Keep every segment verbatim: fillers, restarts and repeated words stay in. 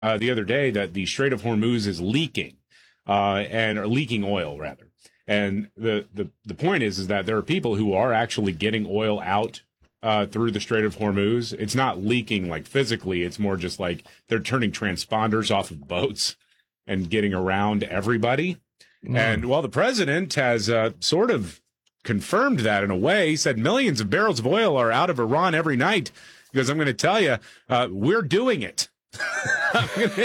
uh, the other day that the Strait of Hormuz is leaking, uh, and or leaking oil rather. And the, the, the point is, is that there are people who are actually getting oil out uh, through the Strait of Hormuz. It's not leaking like physically. It's more just like they're turning transponders off of boats and getting around everybody. Mm. And while the president has uh, sort of confirmed that in a way, he said millions of barrels of oil are out of Iran every night. Because I'm going to tell you, uh, we're doing it. I'm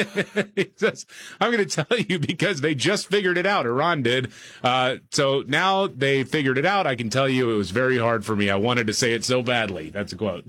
going to tell you because they just figured it out. Iran did. Uh, so now they figured it out. I can tell you it was very hard for me. I wanted to say it so badly. That's a quote.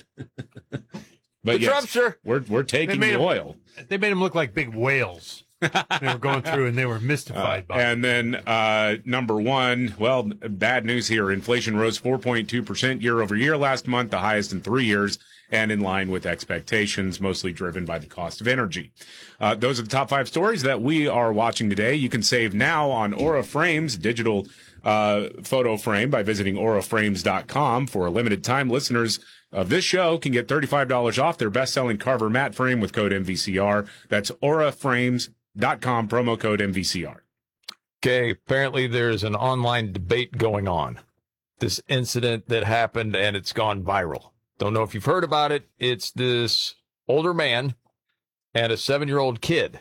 But yes, Trump, sir. we're we're taking the him, oil. They made them look like big whales. They were going through and they were mystified Uh, by it. and then uh, number one, well, bad news here. Inflation rose four point two percent year over year last month, the highest in three years, and in line with expectations, mostly driven by the cost of energy. Uh, those are the top five stories that we are watching today. You can save now on Aura Frames digital uh, photo frame by visiting aura frames dot com. For a limited time, listeners of this show can get thirty-five dollars off their best-selling Carver matte frame with code M V C R. That's aura frames dot com, promo code M V C R. Okay, apparently there's an online debate going on. This incident that happened, and it's gone viral. Don't know if you've heard about it. It's this older man and a seven-year-old kid.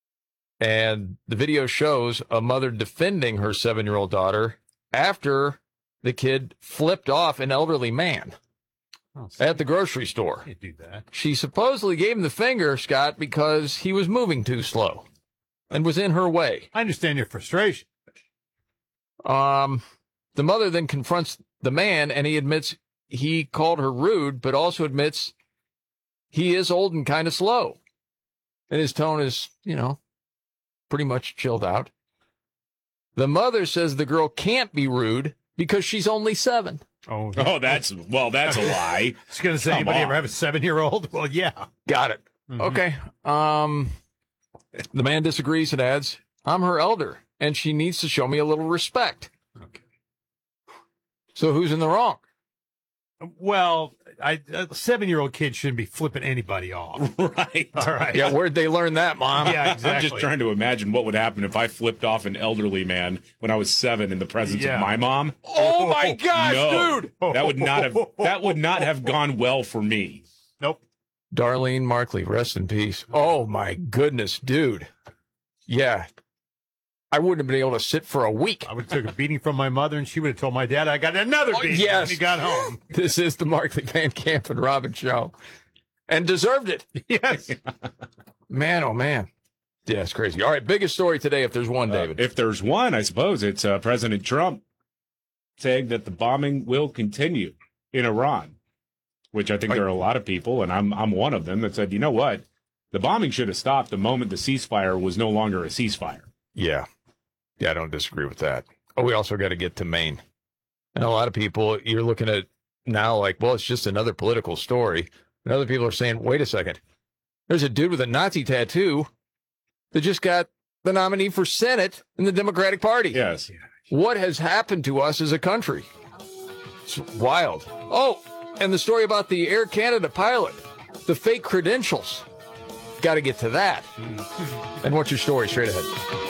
And the video shows a mother defending her seven-year-old daughter after the kid flipped off an elderly man Oh, at the grocery store. Can't do that. She supposedly gave him the finger, Scott, because he was moving too slow and was in her way. I understand your frustration. Um, the mother then confronts the man, and he admits he called her rude, but also admits he is old and kind of slow. And his tone is, you know, pretty much chilled out. The mother says the girl can't be rude because she's only seven. Oh, Oh, that's, well, that's a lie. I was going to say, Come anybody on. ever have a seven-year-old? Well, yeah. Got it. Mhm. Okay. Um, the man disagrees and adds, I'm her elder, and she needs to show me a little respect. Okay. So who's in the wrong? Well, I, a seven-year-old kid shouldn't be flipping anybody off. Right. All right. Yeah, where'd they learn that, Mom? Yeah, I'm exactly. just trying to imagine what would happen if I flipped off an elderly man when I was seven in the presence Yeah. of my mom. Oh, my gosh, No, dude! that would not have that would not have gone well for me. Nope. Darlene Markley, rest in peace. Oh, my goodness, dude. Yeah. I wouldn't have been able to sit for a week. I would have took a beating from my mother, and she would have told my dad I got another Oh, beating yes. when he got home. This is the Markley Van Camp and Robin show. And deserved it. Yes. Man, oh, man. Yeah, it's crazy. All right, biggest story today, if there's one, David. Uh, if there's one, I suppose it's uh, President Trump saying that the bombing will continue in Iran, which I think there are a lot of people, and I'm I'm one of them, that said, you know what? The bombing should have stopped the moment the ceasefire was no longer a ceasefire. Yeah. Yeah, I don't disagree with that. Oh, we also got to get to Maine. And a lot of people, you're looking at now like, well, it's just another political story. And other people are saying, wait a second. There's a dude with a Nazi tattoo that just got the nominee for Senate in the Democratic Party. Yes. What has happened to us as a country? It's wild. Oh, and the story about the Air Canada pilot, the fake credentials. Got to get to that. And what's your story? Straight ahead.